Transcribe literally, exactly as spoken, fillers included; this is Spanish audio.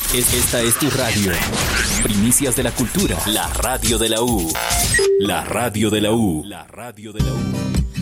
Es- Esta es tu radio. Primicias de la cultura. La radio de la U. La radio de la U. La radio de la U.